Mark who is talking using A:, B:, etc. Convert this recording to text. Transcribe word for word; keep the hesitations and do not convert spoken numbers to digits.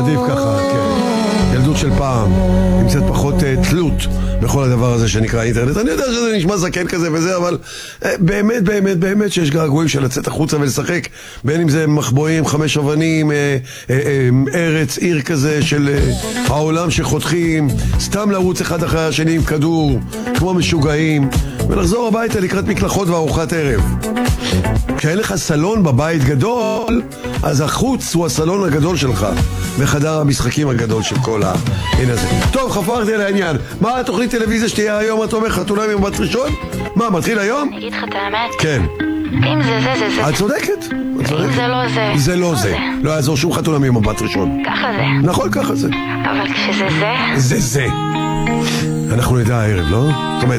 A: עדיף ככה, כן. ילדות של פעם, עם קצת פחות uh, תלות בכל הדבר הזה שנקרא אינטרנט. אני יודע שזה נשמע זקן כזה וזה, אבל uh, באמת, באמת, באמת שיש געגועים של לצאת החוצה ולשחק, בין אם זה מחבואים, חמש אבנים, uh, uh, uh, ארץ, עיר כזה של uh, העולם שחותכים, סתם לרוץ אחד אחרי השני עם כדור, כמו משוגעים, ולחזור הביתה לקראת מקלחות וארוחת ערב. כשאין לך סלון בבית גדול, אז החוץ הוא הסלון הגדול שלך, בחדר המשחקים הגדול של כל העין הזה. טוב, חפרתי על העניין. מה התוכנית טלוויזיה שתהיה היום? אתה אומר חתונה ממבט ראשון? מה, מתחיל היום?
B: אני אגיד לך את האמת?
A: כן.
B: אם זה זה זה זה.
A: את צודקת.
B: אם זה לא זה.
A: זה לא זה. לא יעזור שום חתונה ממבט ראשון.
B: ככה זה.
A: נכון, ככה זה.
B: אבל כשזה זה...
A: זה זה. אנחנו נדע הערב, לא? זאת אומרת,